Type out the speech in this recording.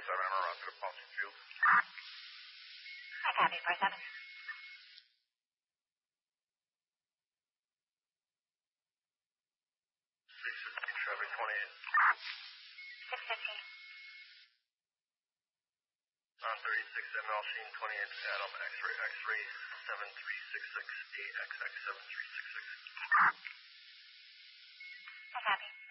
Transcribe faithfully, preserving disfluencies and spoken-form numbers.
seven, I'm around to Boston Field. I copy, four seven. six fifteen, traffic twenty-eight. six fifteen. On thirty-six, M L Sheen, twenty-eight, Adam, X-ray, X-ray, seven three six six, A X X seven three six six. I copy.